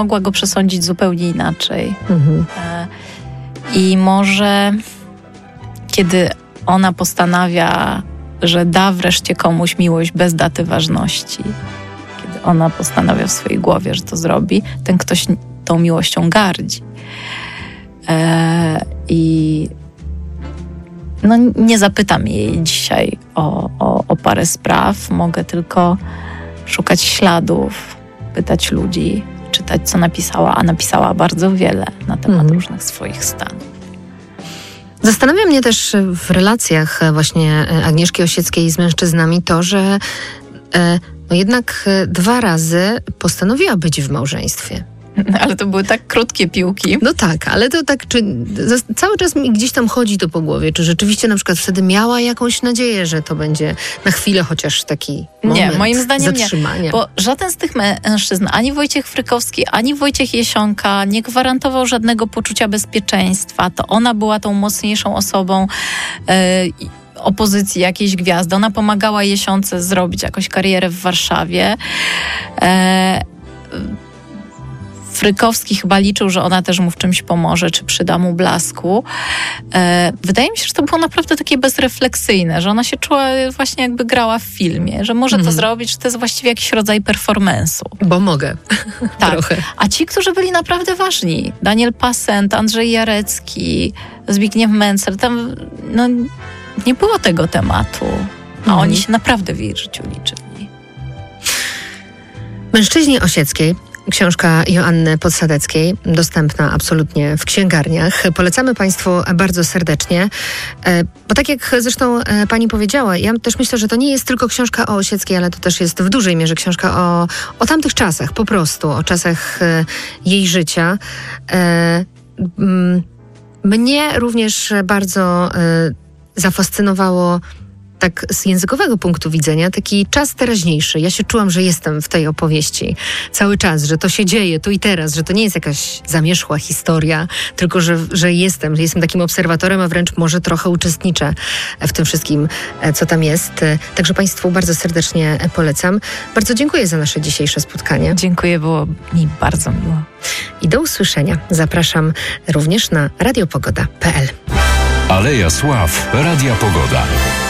mogła go przesądzić zupełnie inaczej. I może kiedy ona postanawia, że da wreszcie komuś miłość bez daty ważności, kiedy ona postanawia w swojej głowie, że to zrobi, ten ktoś tą miłością gardzi. I no, nie zapytam jej dzisiaj o parę spraw. Mogę tylko szukać śladów, pytać ludzi, czytać, co napisała, a napisała bardzo wiele na temat różnych swoich stanów. Zastanawia mnie też w relacjach właśnie Agnieszki Osieckiej z mężczyznami to, że no jednak 2 razy postanowiła być w małżeństwie. Ale to były tak krótkie piłki. No tak, ale to tak, czy cały czas mi gdzieś tam chodzi to po głowie, czy rzeczywiście na przykład wtedy miała jakąś nadzieję, że to będzie na chwilę chociaż taki moment nie, moim zdaniem zatrzymania. Nie, bo żaden z tych mężczyzn, ani Wojciech Frykowski, ani Wojciech Jesionka nie gwarantował żadnego poczucia bezpieczeństwa. To ona była tą mocniejszą osobą opozycji jakiejś gwiazdy. Ona pomagała Jesionce zrobić jakąś karierę w Warszawie. Frykowski chyba liczył, że ona też mu w czymś pomoże, czy przyda mu blasku. Wydaje mi się, że to było naprawdę takie bezrefleksyjne, że ona się czuła właśnie jakby grała w filmie, że może to zrobić, że to jest właściwie jakiś rodzaj performance'u. Bo mogę. Tak. Trochę. A ci, którzy byli naprawdę ważni, Daniel Passent, Andrzej Jarecki, Zbigniew Mencel, tam no, nie było tego tematu, a oni się naprawdę w jej życiu liczyli. Mężczyźni Osieckiej. Książka Joanny Podsadeckiej, dostępna absolutnie w księgarniach. Polecamy Państwu bardzo serdecznie, bo tak jak zresztą Pani powiedziała, ja też myślę, że to nie jest tylko książka o Osieckiej, ale to też jest w dużej mierze książka o tamtych czasach, po prostu, o czasach jej życia. Mnie również bardzo zafascynowało tak z językowego punktu widzenia, taki czas teraźniejszy. Ja się czułam, że jestem w tej opowieści cały czas, że to się dzieje tu i teraz, że to nie jest jakaś zamierzchła historia, tylko że jestem takim obserwatorem, a wręcz może trochę uczestniczę w tym wszystkim, co tam jest. Także Państwu bardzo serdecznie polecam. Bardzo dziękuję za nasze dzisiejsze spotkanie. Dziękuję, było mi bardzo miło. I do usłyszenia. Zapraszam również na radiopogoda.pl. Aleja Sław, Radia Pogoda.